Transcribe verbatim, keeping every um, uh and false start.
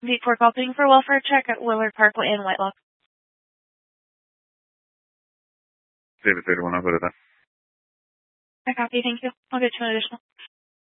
eight four copying for welfare check at Willard Parkway in Whitelock. David thirty-one, I'll go to that. I copy, thank you. I'll get you an additional.